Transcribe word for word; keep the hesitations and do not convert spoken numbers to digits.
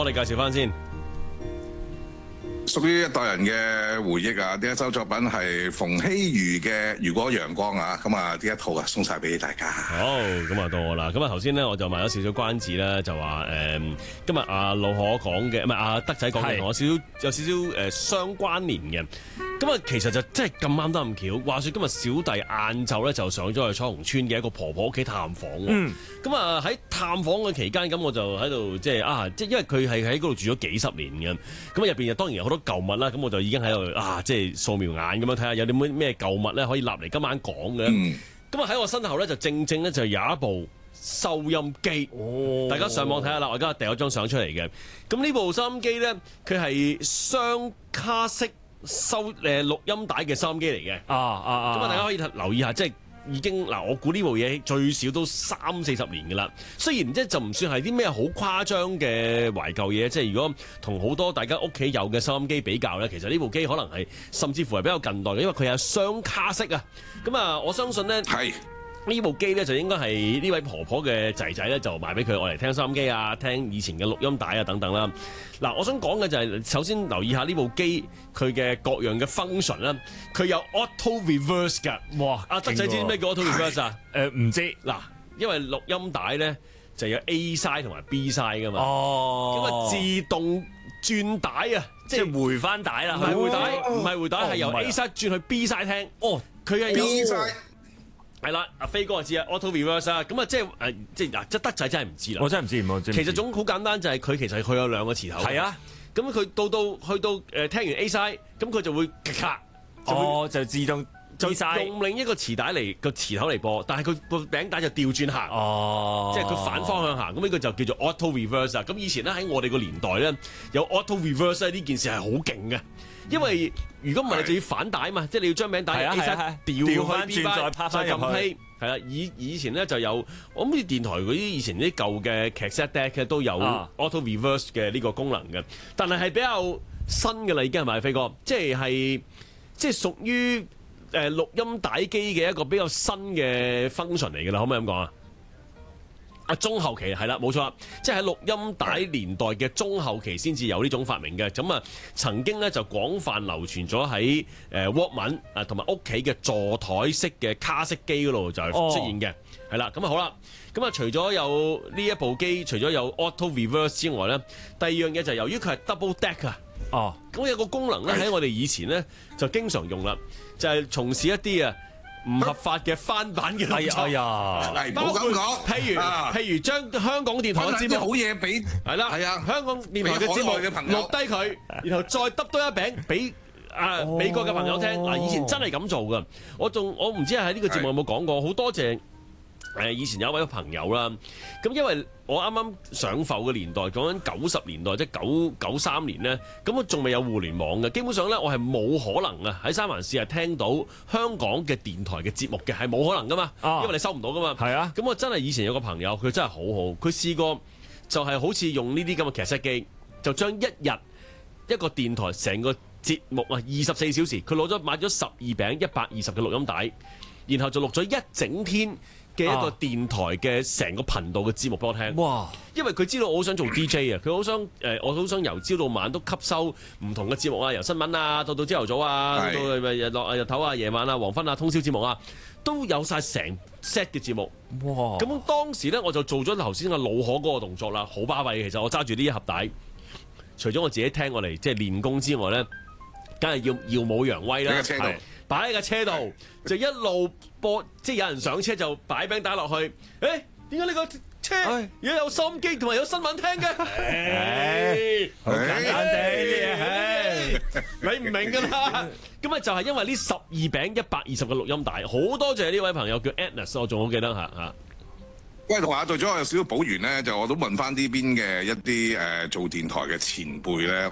你介紹翻先。 屬於一代人嘅回憶啊！呢一首作品係馮曦妤嘅《如果陽光》啊，咁啊呢一套啊送晒俾大家。 好，咁啊到我啦。咁啊頭先咧我就賣咗少少關子啦，就話誒、嗯、今日阿老可講嘅，唔係阿德仔講嘅，同我少少有少少誒相關聯嘅。咁啊其實就真係咁啱得咁巧。話說今日小弟晏晝咧就上咗去彩虹村嘅一個婆婆屋企探訪。嗯。咁啊喺探訪嘅期間，咁我就喺度即係啊，即係因為佢係喺嗰度住咗幾十年嘅。咁入邊又當然有好多舊物啦，咁我就已經喺度啊，即係掃描眼咁樣睇下有啲咩咩舊物咧可以立嚟今晚講嘅。咁啊喺我身後咧就正正咧就有一部收音機，哦、大家上網睇下啦。我而家掉咗張相出嚟嘅。咁呢部收音機咧，佢係雙卡式收誒錄音帶嘅收音機嚟嘅。啊啊啊！咁啊，大家可以留意下，即係。已經嗱，我估呢部嘢最少都三四十年㗎啦。雖然即係就唔算係啲咩好誇張嘅懷舊嘢，即係如果同好多大家屋企有嘅收音機比較咧，其實呢部機可能係甚至乎係比較近代嘅，因為佢有雙卡式啊。咁啊，我相信咧係。呢部機咧就應該係呢位婆婆嘅仔仔咧就賣俾佢，我嚟聽收音機啊，聽以前嘅錄音帶啊等等啦。嗱，我想講嘅就係、是、首先留意下呢部機佢嘅各樣嘅 function 啦，佢有 auto reverse 㗎。哇！阿德仔知唔知咩叫 auto reverse 啊？誒唔知嗱，因為錄音帶咧就有 A side 同埋 B side 噶嘛。哦，咁啊自動轉帶啊，即係回翻帶啦。唔係回帶，唔係回帶，係由 A side 轉去 B side 聽。哦，佢係 B side。係啦，阿飛哥就知啊 ，auto reverse 啊，咁啊即係誒，即係嗱，即係德仔真係唔知啦。我真係唔知，我知。其實總好簡單，就係佢其實佢有兩個磁頭。係啊，咁佢到到去到誒聽完 A side，咁佢就會咔，哦，就自動就用另一個磁帶嚟個磁頭嚟播，但係佢個餅帶就調轉行。哦，即係佢反方向行，咁呢個就叫做 auto reverse 啊。咁以前咧喺我哋個年代咧，有 auto reverse 呢件事係好勁嘅。因為如果唔係你就要反帶嘛，即係你要將餅帶 A side 調翻轉再拍翻入去。係啦，以以前咧就有，我諗啲電台嗰啲以前啲舊嘅 cassette deck 都有 auto reverse 嘅呢個功能嘅，但係係比較新嘅啦，已經係咪飛哥？即係係即係屬於誒錄音帶機嘅一個比較新嘅 function 嚟㗎啦，可唔可以咁講啊？啊，中後期係啦，冇錯，即係喺錄音帶年代嘅中後期先至有呢種發明嘅。咁啊，曾經咧就廣泛流傳咗喺誒 Walkman 啊同埋屋企嘅座台式嘅卡式機嗰度就係出現嘅。係啦、哦，咁啊好啦，咁啊除咗有呢一部機，除咗有 auto reverse 之外咧，第二樣嘢就係由於佢係 double deck 啊。哦，咁有個功能咧喺我哋以前咧就經常用啦，就係、是、從事一啲啊唔合法嘅翻版嘅動作，哎呀， 冇咁講。 譬如、啊、譬如將香港電台嘅節目好嘢俾係啦，係啊，香港電台嘅節目錄低佢，然後再揼多一餅俾啊美國嘅朋友聽。嗱、哦，以前真係咁做噶。我仲我唔知喺呢個節目有冇講過，好多謝誒以前有一位朋友啦。咁因為我啱啱上埠嘅年代，講緊九十年代，即係九九三年咧，咁我仲未有互聯網嘅，基本上咧我係冇可能啊喺三藩市係聽到香港嘅電台嘅節目嘅，係冇可能噶嘛，啊、因為你收唔到噶嘛。係啊，咁我真係以前有個朋友，佢真係好好，佢試過就係好似用呢啲咁嘅卡式機，就將一日一個電台成個節目啊二十四小時，佢攞咗買咗十二餅一百二十嘅錄音帶，然後就錄咗一整天嘅一個電台嘅成個頻道嘅節目俾我聽，哇！因為佢知道我好想做 D J 啊，佢好想誒、呃，我好想由朝到晚都吸收唔同嘅節目啊，由新聞啊，到到朝頭早啊，到日落日頭啊、夜晚啊、黃昏啊、通宵節目啊，都有晒成 set 嘅節目，哇！咁當時咧我就做咗頭先嘅老可嗰個動作啦，好巴閉。其實我揸住呢一盒帶，除咗我自己聽我嚟即係練功之外咧，梗係要耀武揚威啦。擺喺架車度就一路播，即係有人上車就擺餅帶落去。誒、欸，點解呢個車而家有收音機同埋有新聞聽嘅？誒、欸，好簡單地啲嘢，你唔明㗎啦。咁啊就係因為呢十二餅一百二十個錄音帶，好多謝呢位朋友叫 Agnes， 我仲好記得嚇嚇。 喂，同阿隊長有少少補完咧，就我都問翻呢邊嘅一啲誒、呃、做電台嘅前輩咧。